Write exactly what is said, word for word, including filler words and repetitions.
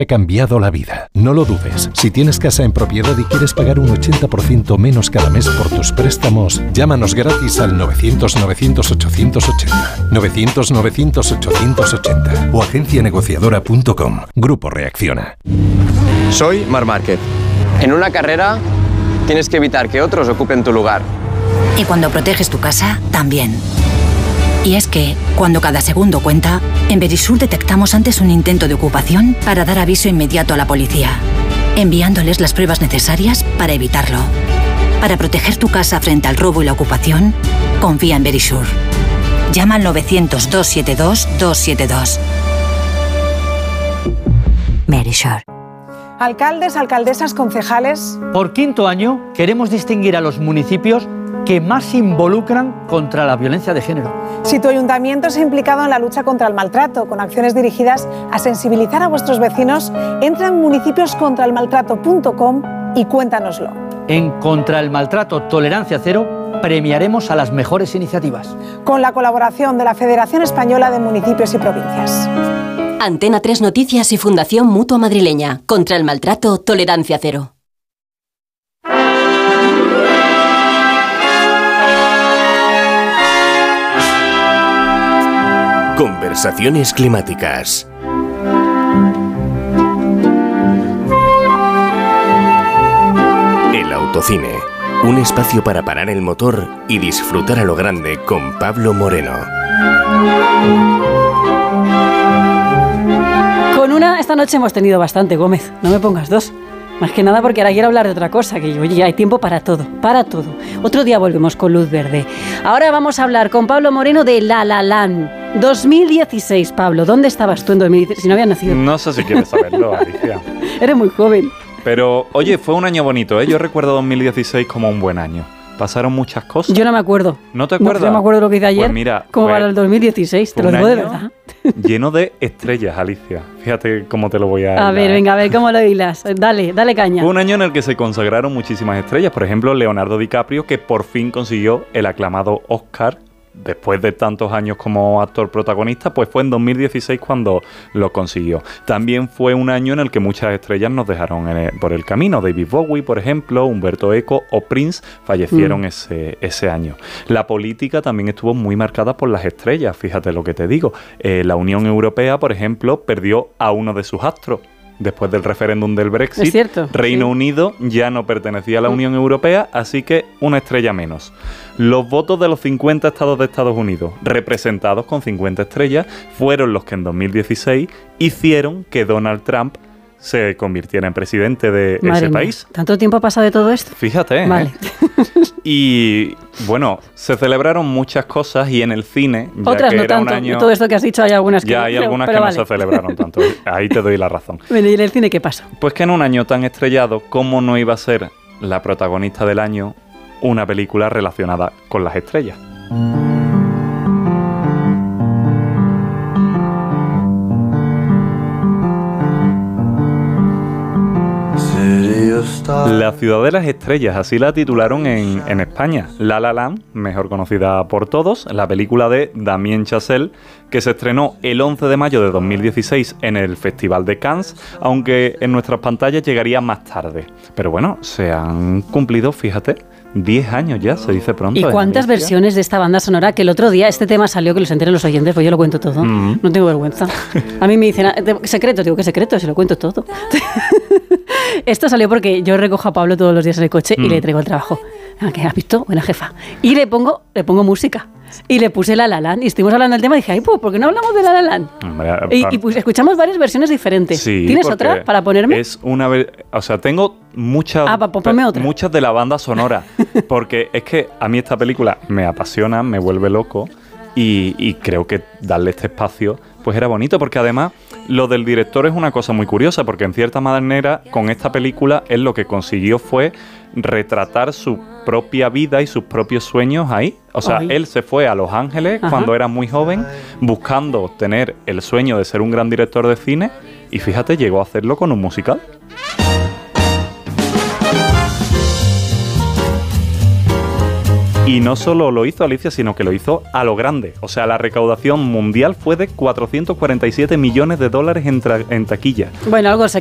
He cambiado la vida. No lo dudes. Si tienes casa en propiedad y quieres pagar un ochenta por ciento menos cada mes por tus préstamos, llámanos gratis al novecientos novecientos ochocientos ochenta. novecientos novecientos ochocientos ochenta o agencia negociadora punto com. Grupo Reacciona. Soy Marc Márquez. En una carrera tienes que evitar que otros ocupen tu lugar. Y cuando proteges tu casa, también. Y es que, cuando cada segundo cuenta, en Verisur detectamos antes un intento de ocupación para dar aviso inmediato a la policía, enviándoles las pruebas necesarias para evitarlo. Para proteger tu casa frente al robo y la ocupación, confía en Verisur. Llama al novecientos, doscientos setenta y dos, doscientos setenta y dos. Verisur. Alcaldes, alcaldesas, concejales. Por quinto año queremos distinguir a los municipios que más se involucran contra la violencia de género. Si tu ayuntamiento se ha implicado en la lucha contra el maltrato, con acciones dirigidas a sensibilizar a vuestros vecinos, entra en municipios contra el maltrato punto com y cuéntanoslo. En Contra el Maltrato Tolerancia Cero premiaremos a las mejores iniciativas. Con la colaboración de la Federación Española de Municipios y Provincias. Antena tres Noticias y Fundación Mutua Madrileña. Contra el Maltrato Tolerancia Cero. Conversaciones climáticas. El autocine. Un espacio para parar el motor y disfrutar a lo grande con Pablo Moreno. Con una, esta noche hemos tenido bastante, Gómez. No me pongas dos. Más que nada porque ahora quiero hablar de otra cosa, que oye, hay tiempo para todo, para todo. Otro día volvemos con luz verde. Ahora vamos a hablar con Pablo Moreno de La La Land. dos mil dieciséis, Pablo, ¿dónde estabas tú en dos mil dieciséis? Si no habías nacido. No sé si quieres saberlo, Alicia. Eres muy joven. Pero, oye, fue un año bonito, ¿eh? Yo recuerdo dos mil dieciséis como un buen año. Pasaron muchas cosas. Yo no me acuerdo. ¿No te acuerdas? No, yo me acuerdo de lo que hice ayer. Pues mira, como pues, para el dos mil dieciséis, te lo digo de verdad. Lleno de estrellas, Alicia. Fíjate cómo te lo voy a... A ver, hilar. venga, a ver cómo lo hilas. Dale, dale caña. Fue un año en el que se consagraron muchísimas estrellas. Por ejemplo, Leonardo DiCaprio, que por fin consiguió el aclamado Oscar. Después de tantos años como actor protagonista, pues fue en dos mil dieciséis cuando lo consiguió. También fue un año en el que muchas estrellas nos dejaron en el, por el camino. David Bowie, por ejemplo, Humberto Eco o Prince fallecieron mm. ese, ese año. La política también estuvo muy marcada por las estrellas, fíjate lo que te digo. Eh, la Unión Europea, por ejemplo, perdió a uno de sus astros. Después del referéndum del Brexit, es cierto, Reino sí. Unido ya no pertenecía a la Unión Europea, así que una estrella menos. Los votos de los cincuenta estados de Estados Unidos, representados con cincuenta estrellas, fueron los que en dos mil dieciséis hicieron que Donald Trump se convirtiera en presidente de Madre ese mía. país. ¿Tanto tiempo ha pasado de todo esto? Fíjate, vale. ¿eh? Y bueno, se celebraron muchas cosas y en el cine, ya Otras que no era tanto. un año... Todo esto que has dicho hay algunas que Ya no, hay pero, algunas pero que vale. no se celebraron tanto. Ahí te doy la razón. Bueno, ¿y en el cine qué pasó? Pues que en un año tan estrellado, ¿cómo no iba a ser la protagonista del año una película relacionada con las estrellas? La ciudad de las estrellas, así la titularon en, en España. La La Land, mejor conocida por todos, la película de Damien Chazelle, que se estrenó el once de mayo de dos mil dieciséis en el Festival de Cannes, aunque en nuestras pantallas llegaría más tarde. Pero bueno, se han cumplido, fíjate, diez años ya, se dice pronto. ¿Y cuántas versiones de esta banda sonora? Que el otro día este tema salió, que los enteren los oyentes, pues yo lo cuento todo. Mm. No tengo vergüenza. A mí me dicen, secreto, digo, ¿qué secreto? Se lo cuento todo. Esto salió porque yo recojo a Pablo todos los días en el coche mm. y le traigo el trabajo. ¿Qué has visto? Buena jefa. Y le pongo, le pongo música. Y le puse La La Land. Y estuvimos hablando del tema y dije, ay, pues, ¿por qué no hablamos de La La Land? Hombre, y, y pues, escuchamos varias versiones diferentes. Sí, ¿tienes otra para ponerme? Es una ver- O sea, tengo muchas, ah, ponme otra. muchas de la banda sonora. Porque es que a mí esta película me apasiona, me vuelve loco. Y, y creo que darle este espacio pues era bonito, porque además lo del director es una cosa muy curiosa, porque en cierta manera con esta película él lo que consiguió fue retratar su propia vida y sus propios sueños ahí. O sea, Ay. él se fue a Los Ángeles Ajá. cuando era muy joven, buscando tener el sueño de ser un gran director de cine, y fíjate, llegó a hacerlo con un musical. Y no solo lo hizo Alicia, sino que lo hizo a lo grande. O sea, la recaudación mundial fue de cuatrocientos cuarenta y siete millones de dólares en, tra- en taquilla. Bueno, algo se